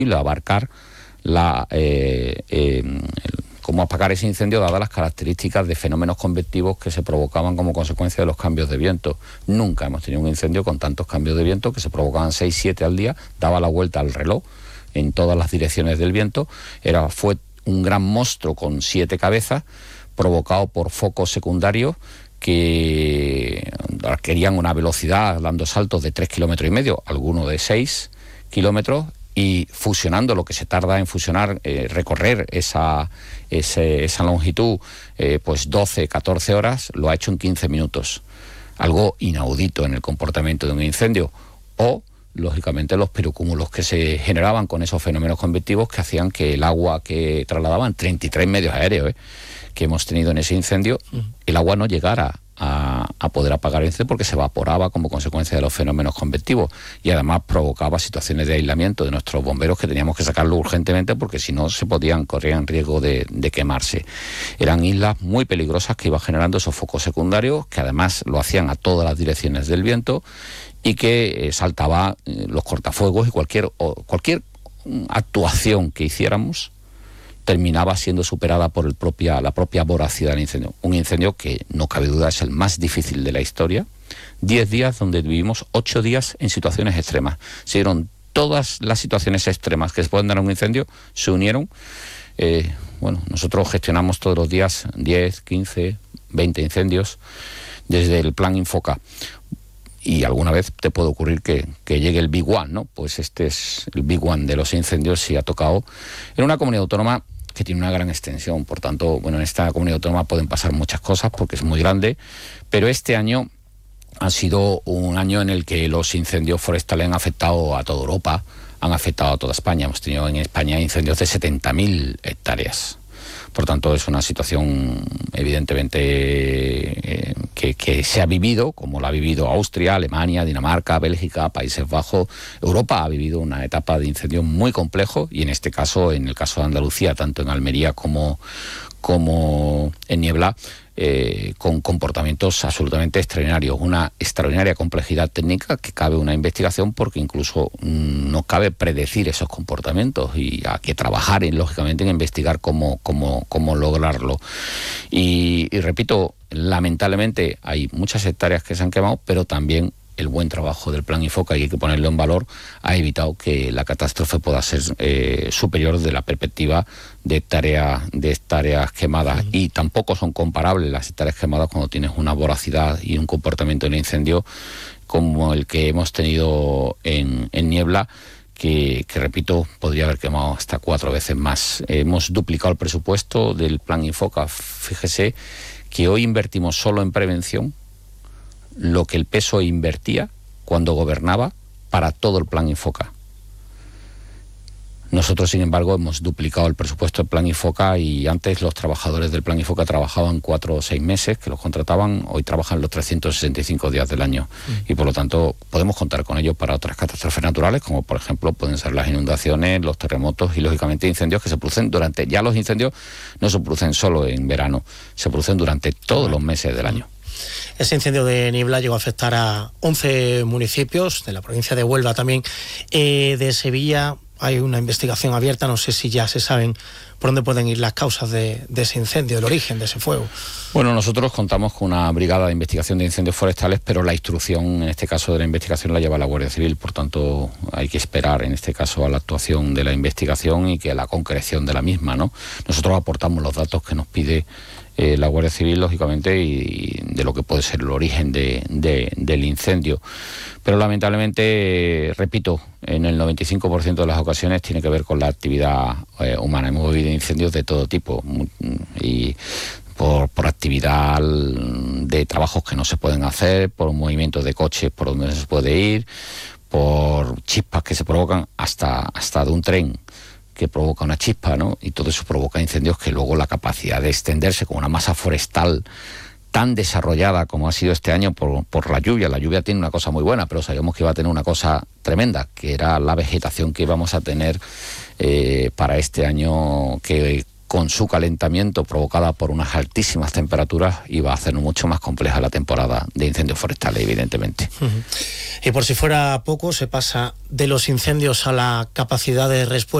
abarcar cómo apagar ese incendio dadas las características de fenómenos convectivos que se provocaban como consecuencia de los cambios de viento. Nunca hemos tenido un incendio con tantos cambios de viento, que se provocaban 6, 7 al día, daba la vuelta al reloj en todas las direcciones del viento. Fue un gran monstruo con 7 cabezas, provocado por focos secundarios que adquirían una velocidad dando saltos de 3,5 kilómetros, alguno de 6 kilómetros, y fusionando lo que se tarda en fusionar, recorrer esa longitud, pues 12, 14 horas, lo ha hecho en 15 minutos. Algo inaudito en el comportamiento de un incendio. O, lógicamente, los pirocúmulos que se generaban con esos fenómenos convectivos que hacían que el agua que trasladaban, 33 medios aéreos que hemos tenido en ese incendio, el agua no llegara a poder apagar el incendio porque se evaporaba como consecuencia de los fenómenos convectivos, y además provocaba situaciones de aislamiento de nuestros bomberos, que teníamos que sacarlo urgentemente porque si no corrían riesgo de quemarse. Eran islas muy peligrosas que iban generando esos focos secundarios, que además lo hacían a todas las direcciones del viento, y que saltaba los cortafuegos, y cualquier actuación que hiciéramos terminaba siendo superada por la propia voracidad del incendio. Un incendio que, no cabe duda, es el más difícil de la historia. 10 días donde vivimos 8 días en situaciones extremas. Se dieron todas las situaciones extremas que se pueden dar a un incendio, se unieron. Nosotros gestionamos todos los días 10, 15, 20 incendios desde el plan Infoca. Y alguna vez te puede ocurrir que llegue el Big One, ¿no? Pues este es el Big One de los incendios, y ha tocado en una comunidad autónoma que tiene una gran extensión. Por tanto, en esta comunidad autónoma pueden pasar muchas cosas porque es muy grande, pero este año ha sido un año en el que los incendios forestales han afectado a toda Europa, han afectado a toda España. Hemos tenido en España incendios de 70.000 hectáreas. Por tanto, es una situación evidentemente que se ha vivido, como la ha vivido Austria, Alemania, Dinamarca, Bélgica, Países Bajos. Europa ha vivido una etapa de incendio muy complejo, y en este caso, en el caso de Andalucía, tanto en Almería como en Niebla, con comportamientos absolutamente extraordinarios, una extraordinaria complejidad técnica que cabe una investigación, porque incluso no cabe predecir esos comportamientos, y hay que trabajar lógicamente en investigar cómo lograrlo. Y repito, lamentablemente hay muchas hectáreas que se han quemado, pero también el buen trabajo del plan Infoca, y hay que ponerlo en valor, ha evitado que la catástrofe pueda ser superior de la perspectiva de hectáreas quemadas. Y tampoco son comparables las hectáreas quemadas cuando tienes una voracidad y un comportamiento en incendio como el que hemos tenido en Niebla, que repito, podría haber quemado hasta 4 veces más. Hemos duplicado el presupuesto del plan Infoca. Fíjese que hoy invertimos solo en prevención lo que el PSOE invertía cuando gobernaba para todo el plan Infoca. Nosotros, sin embargo, hemos duplicado el presupuesto del plan Infoca, y antes los trabajadores del plan Infoca trabajaban 4 o 6 meses, que los contrataban, hoy trabajan los 365 días del año. Y por lo tanto podemos contar con ellos para otras catástrofes naturales, como por ejemplo pueden ser las inundaciones, los terremotos y lógicamente incendios que se producen ya los incendios no se producen solo en verano, se producen durante todos los meses del año. Ese incendio de Niebla llegó a afectar a 11 municipios de la provincia de Huelva, también de Sevilla. Hay una investigación abierta, no sé si ya se saben por dónde pueden ir las causas de ese incendio, el origen de ese fuego. Bueno, nosotros contamos con una brigada de investigación de incendios forestales, pero la instrucción, en este caso de la investigación, la lleva la Guardia Civil. Por tanto, hay que esperar, en este caso, a la actuación de la investigación y que a la concreción de la misma, ¿no? Nosotros aportamos los datos que nos pide la Guardia Civil, lógicamente, y de lo que puede ser el origen del incendio. Pero lamentablemente, repito, en el 95% de las ocasiones tiene que ver con la actividad humana. Hemos vivido incendios de todo tipo, y por actividad de trabajos que no se pueden hacer, por movimientos de coches por donde no se puede ir, por chispas que se provocan, hasta de un tren que provoca una chispa, ¿no? Y todo eso provoca incendios que luego la capacidad de extenderse con una masa forestal tan desarrollada como ha sido este año por la lluvia. La lluvia tiene una cosa muy buena, pero sabíamos que iba a tener una cosa tremenda, que era la vegetación que íbamos a tener para este año, que con su calentamiento provocada por unas altísimas temperaturas, iba a hacer mucho más compleja la temporada de incendios forestales, evidentemente. Y por si fuera poco, se pasa de los incendios a la capacidad de respuesta